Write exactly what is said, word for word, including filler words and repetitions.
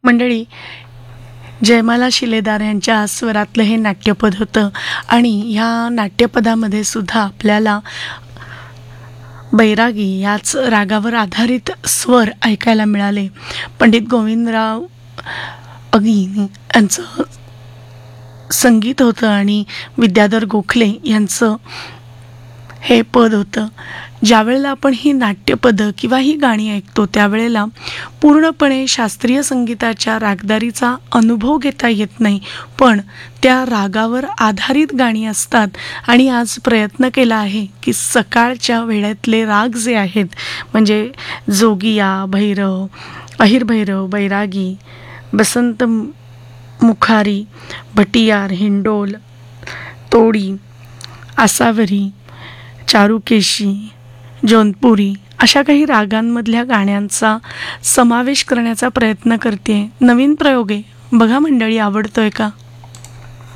मंडळी, जयमाला शिलेदार यांच्या स्वरातलं हे नाट्यपद होतं आणि ह्या नाट्यपदामध्ये सुद्धा आपल्याला बैरागी याच रागावर आधारित स्वर ऐकायला मिळाले. पंडित गोविंदराव अगी यांचं संगीत होतं आणि विद्याधर गोखले यांचं हे पद होतं. ज्यावेळेला आपण ही नाट्यपदं किंवा ही गाणी ऐकतो त्यावेळेला पूर्णपणे शास्त्रीय संगीताच्या रागदारीचा अनुभव घेता येत नाही, पण त्या रागावर आधारित गाणी असतात. आणि आज प्रयत्न केला आहे की सकाळच्या वेळेतले राग जे आहेत म्हणजे जोगिया, भैरव, अहिरभैरव, बैरागी, बसंत मुखारी, भटियार, हिंडोल, तोडी, आसावरी, चारुकेशी, जौनपुरी अशा काही रागांमधल्या गाण्यांचा समावेश करण्याचा प्रयत्न करते. नवीन प्रयोग आहे, बघा मंडळी, आवडतोय का?